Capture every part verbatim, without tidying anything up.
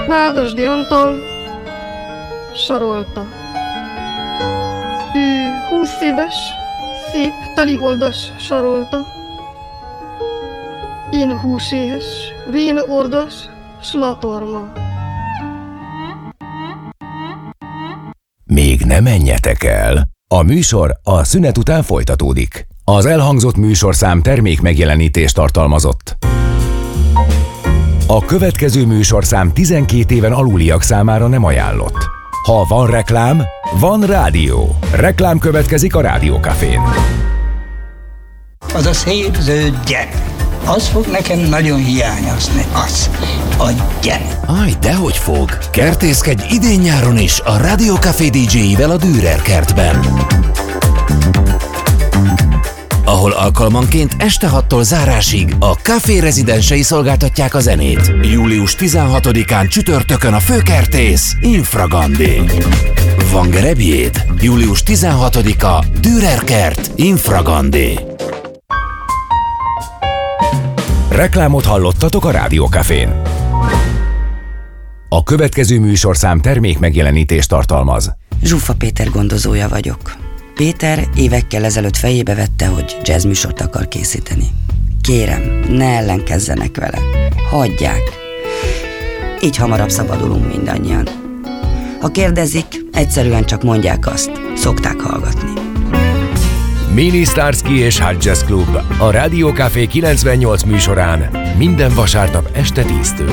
Vádasdi Antal sarolta. Ő húsz éves, szép, teliholdas sarolta. Én húsz éves, vén ordas, slatorma. Még ne menjetek el! A műsor a szünet után folytatódik. Az elhangzott műsorszám termék megjelenítést tartalmazott. A következő műsorszám tizenkét éven aluliak számára nem ajánlott. Ha van reklám, van rádió. Reklám következik a Rádiókafén. Az a szép zöld gyep, az fog nekem nagyon hiányozni, az, a gyep. Aj, dehogy fog. Kertészkedj idén-nyáron is a Rádiókafé dé dzséivel a Dürer kertben, ahol alkalmanként este hattól zárásig a Café rezidensei szolgáltatják a zenét. július tizenhatodikán csütörtökön a főkertész Infragandi. Van gerebjéd? július tizenhatodika Dürer kert Infragandi. Reklámot hallottatok a Rádiókafén. A következő műsorszám termék megjelenítést tartalmaz. Zsuffa Péter gondozója vagyok. Péter évekkel ezelőtt fejébe vette, hogy jazzműsort akar készíteni. Kérem, ne ellenkezzenek vele. Hagyják. Így hamarabb szabadulunk mindannyian. Ha kérdezik, egyszerűen csak mondják azt. Szokták hallgatni. Mini Starsky és Hot Jazz Club a Rádiókafé kilencvennyolc műsorán minden vasárnap este tíztől.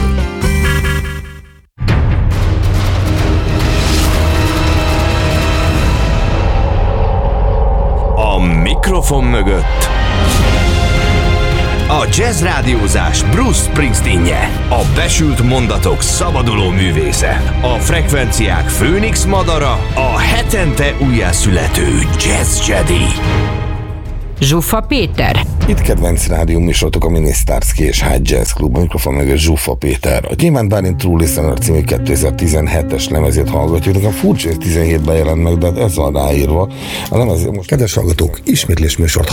A mikrofon mögött a jazz rádiózás Bruce Springsteenje, a besült mondatok szabaduló művésze, a frekvenciák főnix madara, a hetente újjászülető jazz jedi. Zsuffa Péter. Itt kedvenc rádió műsorotok a Mini Starsky és Hot Jazz Club, a mikrofon mögött Zsuffa Péter. A Gyémánt Bálint True Listener című kétezer-tizenhetes lemezét hallgatjuk. Nekem furcsa, hogy tizenhétben jelent meg, de ez van ráírva. A lemezét most... Kedves hallgatók, ismétlés műsort